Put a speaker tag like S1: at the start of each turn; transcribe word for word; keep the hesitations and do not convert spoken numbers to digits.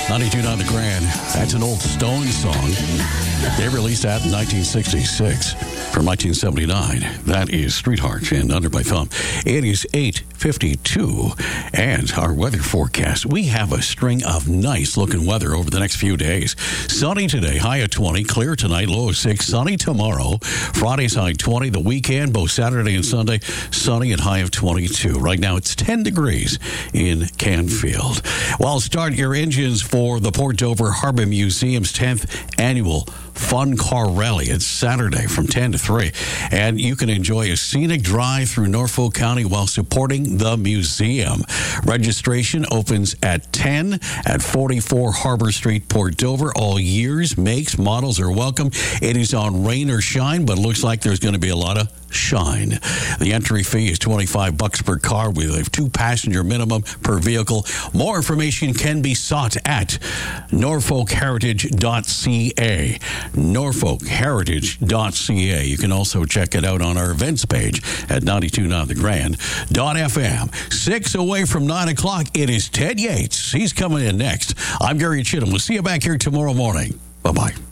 S1: ninety-two point nine The Grand. That's an old Stones song. They released that in nineteen sixty-six. From nineteen seventy-nine. That is Streetheart and Under My Thumb. It is eight fifty-two. And our weather forecast. We have a string of nice-looking weather over the next few days. Sunny today, high of twenty. Clear tonight, low of six. Sunny tomorrow. Friday's high twenty. The weekend, both Saturday and Sunday, sunny and high of twenty-two. Right now, it's ten degrees in Canfield. Well, start your engines for the Port Dover Harbor Museum's tenth annual Fun Car Rally. It's Saturday from ten to three. And you can enjoy a scenic drive through Norfolk County while supporting the museum. Registration opens at ten at forty-four Harbor Street, Port Dover. All years, makes, models are welcome. It is on rain or shine, but it looks like there's going to be a lot of shine. The entry fee is twenty-five bucks per car with a two-passenger minimum per vehicle. More information can be sought at norfolk heritage dot c a. norfolk heritage dot c a. You can also check it out on our events page at ninety-two point nine the grand dot f m. Six away from nine o'clock, it is Ted Yates. He's coming in next. I'm Gary Chittum. We'll see you back here tomorrow morning. Bye-bye.